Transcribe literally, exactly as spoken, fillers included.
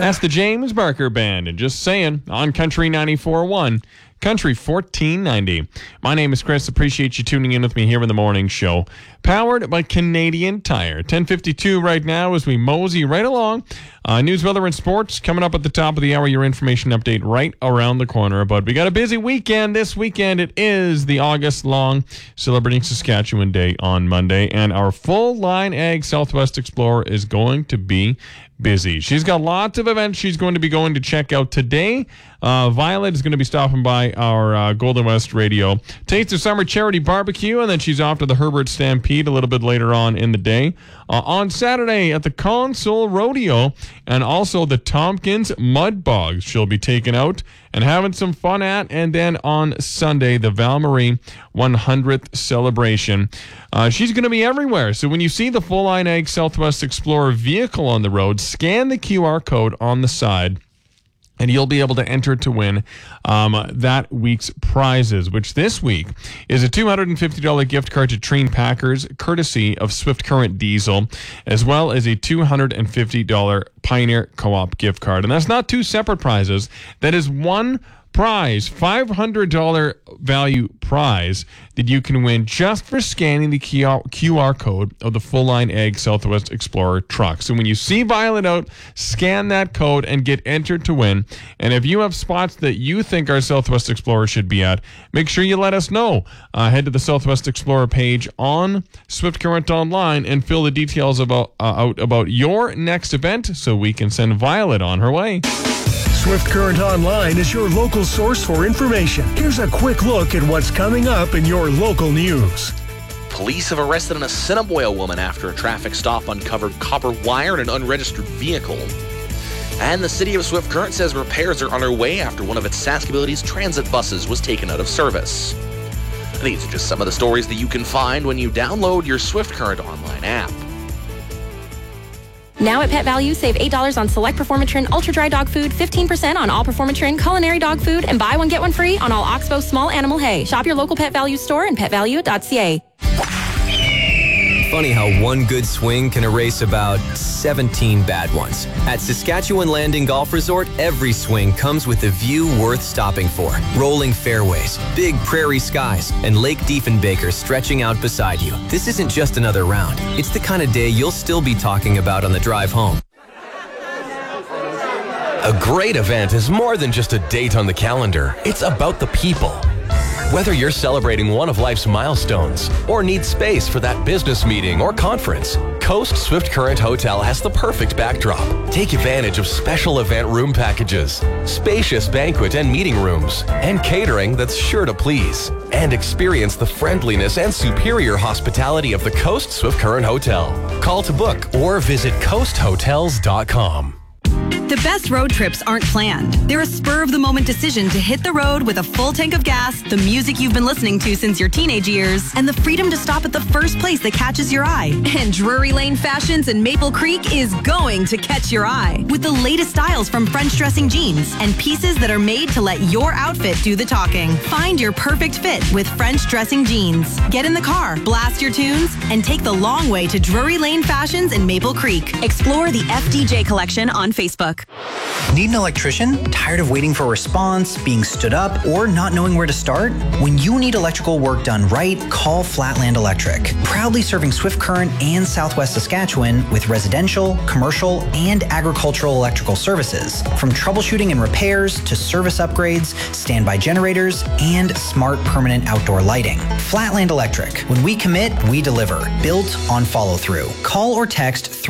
That's the James Barker Band, and just saying, on Country ninety-four point one, Country fourteen ninety. My name is Chris. Appreciate you tuning in with me here in the morning show. Powered by Canadian Tire. ten fifty-two right now as we mosey right along. Uh, news, weather, and sports coming up at the top of the hour. Your information update right around the corner. But we got a busy weekend. This weekend it is the August long Celebrating Saskatchewan Day on Monday. And our full line ag Southwest Explorer is going to be busy. She's got lots of events she's going to be going to check out today. Uh, Violet is going to be stopping by our uh, Golden West Radio Taste of Summer Charity Barbecue, and then she's off to the Herbert Stampede a little bit later on in the day. Uh, on Saturday at the Console Rodeo and also the Tompkins Mud Bogs she'll be taking out and having some fun at. And then on Sunday, the Val Marie one hundredth celebration. Uh, she's going to be everywhere. So when you see the Full Line Ag Southwest Explorer vehicle on the road, scan the Q R code on the side, and you'll be able to enter to win um, that week's prizes, which this week is a two hundred fifty dollars gift card to Treen Packers, courtesy of Swift Current Diesel, as well as a two hundred fifty dollars Pioneer Co-op gift card. And that's not two separate prizes. That is one prize, five hundred dollars value prize that you can win just for scanning the Q R code of the Full Line Ag Southwest Explorer truck. So when you see Violet out, scan that code and get entered to win. And if you have spots that you think our Southwest Explorer should be at, make sure you let us know. Uh, head to the Southwest Explorer page on Swift Current Online and fill the details about uh, out about your next event so we can send Violet on her way. Swift Current Online is your local source for information. Here's a quick look at what's coming up in your local news. Police have arrested an Assiniboia woman after a traffic stop uncovered copper wire in an unregistered vehicle. And the city of Swift Current says repairs are underway after one of its Saskabilities transit buses was taken out of service. These are just some of the stories that you can find when you download your Swift Current Online app. Now at Pet Value, save eight dollars on select Performatrin Ultra Dry Dog Food, fifteen percent on all Performatrin Culinary Dog Food, and buy one, get one free on all Oxbow Small Animal Hay. Shop your local Pet Value store and pet value dot c a. Funny how one good swing can erase about seventeen bad ones. At Saskatchewan Landing Golf Resort, every swing comes with a view worth stopping for. Rolling fairways, big prairie skies, and Lake Diefenbaker stretching out beside you. This isn't just another round. It's the kind of day you'll still be talking about on the drive home. A great event is more than just a date on the calendar. It's about the people. Whether you're celebrating one of life's milestones or need space for that business meeting or conference, Coast Swift Current Hotel has the perfect backdrop. Take advantage of special event room packages, spacious banquet and meeting rooms, and catering that's sure to please. And experience the friendliness and superior hospitality of the Coast Swift Current Hotel. Call to book or visit coast hotels dot com. The best road trips aren't planned. They're a spur-of-the-moment decision to hit the road with a full tank of gas, the music you've been listening to since your teenage years, and the freedom to stop at the first place that catches your eye. And Drury Lane Fashions in Maple Creek is going to catch your eye with the latest styles from French dressing jeans and pieces that are made to let your outfit do the talking. Find your perfect fit with French dressing jeans. Get in the car, blast your tunes, and take the long way to Drury Lane Fashions in Maple Creek. Explore the F D J collection on Facebook. Need an electrician? Tired of waiting for a response, being stood up, or not knowing where to start? When you need electrical work done right, call Flatland Electric. Proudly serving Swift Current and Southwest Saskatchewan with residential, commercial, and agricultural electrical services. From troubleshooting and repairs to service upgrades, standby generators, and smart permanent outdoor lighting. Flatland Electric. When we commit, we deliver. Built on follow-through. Call or text